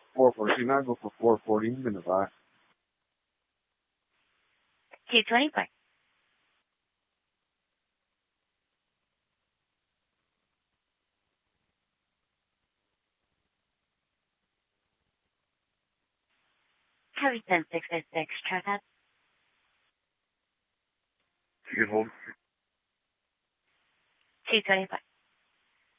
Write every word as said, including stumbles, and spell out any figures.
four forty. See, now I go for four forty in the back. two twenty-four. Harry ten six oh six, chart out. You can hold. two twenty-five.